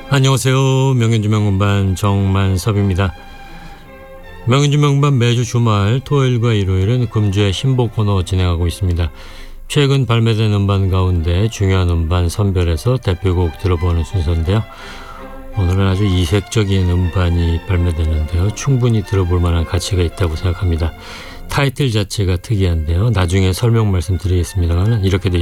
안녕하세요. 명현주명음반 정만섭입니다. 명현주명음반 매주 주말 토요일과 일요일은 금주의 신곡 코너 진행하고 있습니다. 최근 발매된 음반 가운데 중요한 음반 선별해서 대표곡 들어보는 순서인데요. 오늘은 아주 이색적인 음반이 발매되는데요. 충분히 들어볼 만한 가치가 있다고 생각합니다. 타이틀 자체가 특이한데요. 나중에 설명 말씀드리겠습니다만 이렇게 돼